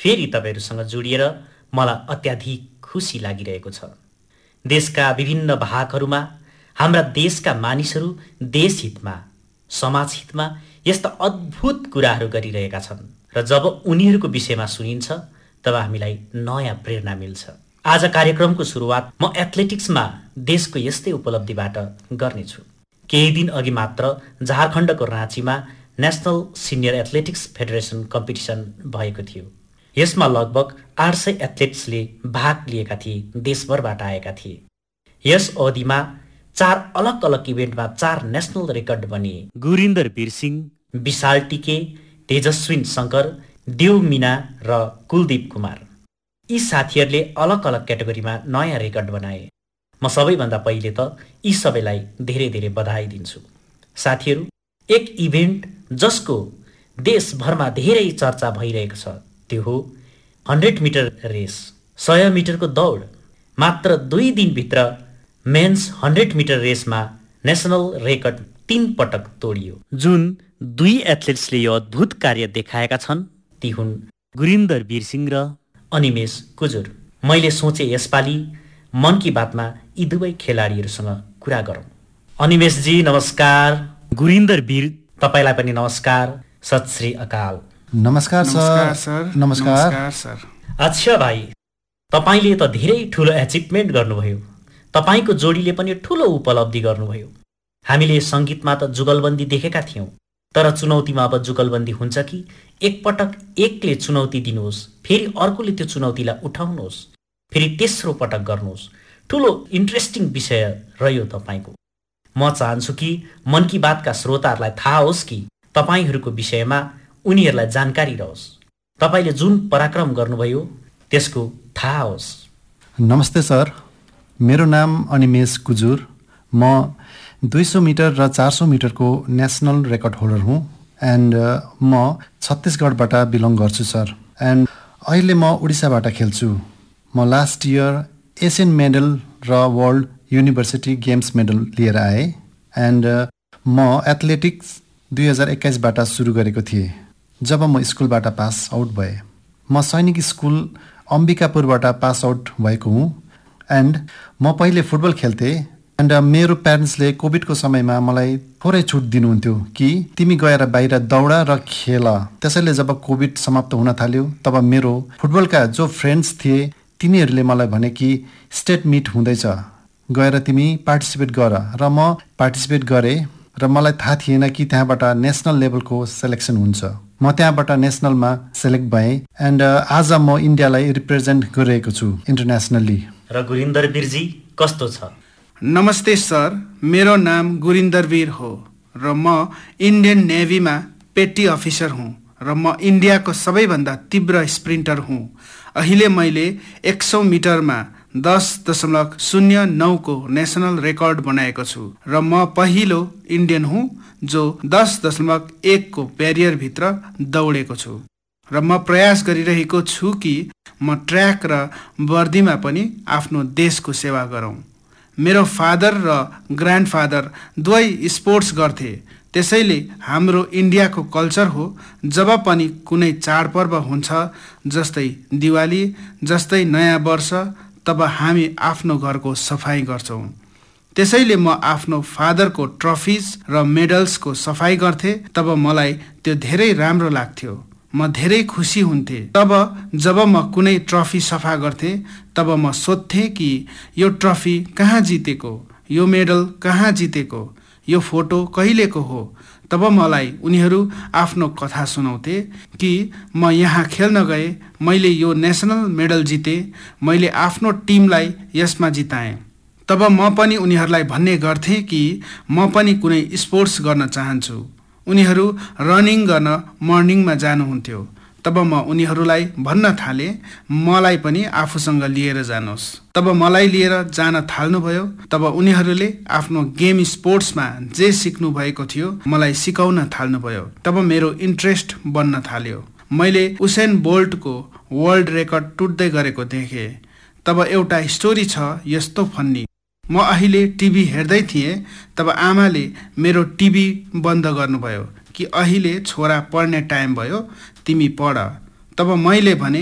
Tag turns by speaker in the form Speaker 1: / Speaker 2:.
Speaker 1: फेरि तपाईहरुसँग जोडिएर मलाई अत्याधिक खुसी लागिरहेको छ। देशका विभिन्न भागहरूमा हाम्रा देशका मानिसहरू देश हितमा, समाज हितमा यस्ता अद्भुत कुराहरू गरिरहेका छन् र जब उनीहरूको विषयमा सुनिन्छ तब हामीलाई नयाँ प्रेरणा मिल्छ। आज कार्यक्रमको सुरुवात म एथलेटिक्समा देशको यस्तै उपलब्धिबाट गर्नेछु। केही दिन अघि मात्र झारखण्डको राँचीमा national senior athletics federation competition भएको थियो। यसमा लगभग 800 एथलेट्सले भाग लिएका थिए, देशभरबाट आएका थिए। यस अवधिमा 4 अलग अलग इभेन्टमा 4 नेशनल रेकर्ड बनिए। गुरिन्दर वीर सिंह, विशाल टिके, तेजस्विन शङ्कर, देव मीना र कुलदीप कुमार, यी साथीहरूले अलग अलग क्याटेगोरीमा नयाँ रेकर्ड बनाए। म सबैभन्दा पहिले त यी सबैलाई धेरै धेरै बधाई दिन्छु। साथीहरू, एक इभेन्ट जसको देशभरमा धेरै चर्चा भइरहेको छ त्यो हो 100 मिटर रेस, 100 मिटरको दौड। मात्र 2 दिनभित्र men's 100 metre Reshma national record 3 पटक तोडियो। जुन 2 एथलेट्सले यो अद्भुत कार्य देखाएका छन् ती हुन् गुरिन्दर वीर सिंह र अनिमेष कुजुर। मैले सोचे यसपालि मन की बातमा यी दुवै खेलाडीहरूसँग कुरा गरौँ। अनिमेषजी नमस्कार, गुरिन्दर वीर तपाईलाई पनि नमस्कार, सत श्री अकाल।
Speaker 2: नमस्कार सर।
Speaker 3: नमस्कार सर।
Speaker 1: अच्छा भाइ, तपाईले त धेरै ठुलो एचिभमेन्ट गर्नुभयो। तपाईको जोडीले पनि ठुलो उपलब्धि गर्नुभयो। हामीले संगीतमा त जुगलबन्दी देखेका थियौं, तर चुनौतीमा अब जुगलबन्दी हुन्छ कि एकपटक एकले चुनौती दिनुहोस्, फेरि अर्कोले त्यो चुनौतीलाई उठाउनुहोस्, फेरि तेस्रो पटक गर्नुहोस्। ठुलो इन्ट्रेस्टिङ विषय रह्यो तपाईको। म चाहन्छु कि मन की बातका श्रोताहरूलाई थाहा होस् कि तपाईहरूको विषयमा उनीहरूलाई जानकारी रहोस्। तपाईले जुन पराक्रम गर्नुभयो त्यसको थाहा होस्।
Speaker 2: नमस्ते सर, मेरो नाम अनिमेष कुजुर। म 200 मिटर र 400 मिटरको नेसनल रेकर्ड होल्डर हुँ एन्ड म छत्तीसगढबाट बिलोङ गर्छु सर। एन्ड अहिले म उडिसाबाट खेल्छु। म लास्ट इयर एसियन मेडल र वर्ल्ड युनिभर्सिटी गेम्स मेडल लिएर आएँ। एन्ड म एथलेटिक्स 2021बाट सुरु गरेको थिएँ जब म स्कुलबाट पास आउट भएँ। म सैनिक स्कुल अम्बिकापुरबाट पास आउट भएको हुँ। एन्ड म पहिले फुटबल खेल्थेँ। एन्ड मेरो प्यारेन्ट्सले कोभिडको समयमा मलाई थोरै छुट दिनुहुन्थ्यो कि तिमी गएर बाहिर दौड र खेल। त्यसैले जब कोभिड समाप्त हुन थाल्यो तब मेरो फुटबलका जो फ्रेन्ड्स थिए तिनीहरूले मलाई भने कि स्टेट मिट हुँदैछ, गएर तिमी पार्टिसिपेट गर। र म पार्टिसिपेट गरेँ र मलाई थाहा थिएन कि त्यहाँबाट नेसनल लेभलको सेलेक्सन हुन्छ। म त्यहाँबाट नेसनलमा सेलेक्ट भएँ एन्ड आज म इन्डियालाई रिप्रेजेन्ट गरिरहेको छु इन्टरनेसनली।
Speaker 1: र गुरिन्दर वीरजी कस्तो छ?
Speaker 3: नमस्ते सर, मेरो नाम गुरिन्दर वीर हो र म इन्डियन नेभीमा पेटी अफिसर हुँ र म इन्डियाको सबैभन्दा तीव्र स्प्रिन्टर हुँ। अहिले मैले 100 मिटरमा 10.09 को नेसनल रेकर्ड बनाएको छु र म पहिलो इन्डियन हुँ जो 10.1 को ब्यारियरभित्र दौडेको छु। र म प्रयास गरिरहेको छु कि म ट्र्याक र वर्दीमा पनि आफ्नो देशको सेवा गरौँ। मेरो फादर र ग्रान्डफादर दुवै स्पोर्ट्स गर्थे, त्यसैले हाम्रो इन्डियाको कल्चर हो जब पनि कुनै चाडपर्व हुन्छ जस्तै दिवाली, जस्तै नयाँ वर्ष, तब हामी आफ्नो घरको सफाई गर्छौँ। त्यसैले म आफ्नो फादरको ट्रफिज र मेडल्सको सफाई गर्थे। तब मलाई त्यो धेरै राम्रो लाग्थ्यो, म धेरै खुसी हुन्थे। तब जब म कुनै ट्रफी सफा गर्थे तब म सोध्थेँ कि यो ट्रफी कहाँ जितेको, यो मेडल कहाँ जितेको, यो फोटो कहिलेको हो। तब मलाई उनीहरू आफ्नो कथा सुनाउँथे कि म यहाँ खेल्न गएँ, मैले यो नेसनल मेडल जितेँ, मैले आफ्नो टिमलाई यसमा जिताएँ। तब म पनि उनीहरूलाई भन्ने गर्थेँ कि म पनि कुनै स्पोर्ट्स गर्न चाहन्छु। उनीहरू रनिङ गर्न मर्निङमा जानुहुन्थ्यो। तब म उनीहरूलाई भन्न थालेँ मलाई पनि आफूसँग लिएर जानुहोस्। तब मलाई लिएर जान थाल्नुभयो। तब उनीहरूले आफ्नो गेम स्पोर्ट्समा जे सिक्नु भएको थियो मलाई सिकाउन थाल्नुभयो। तब मेरो इन्ट्रेस्ट बन्न थाल्यो। मैले उसेन बोल्टको वर्ल्ड रेकर्ड टुट्दै गरेको देखेँ। तब एउटा स्टोरी छ यस्तो फन्नी। म अहिले टिभी हेर्दै थिएँ, तब आमाले मेरो टिभी बन्द गर्नुभयो कि अहिले छोरा पढ्ने टाइम भयो, तिमी पढ। तब मैले भने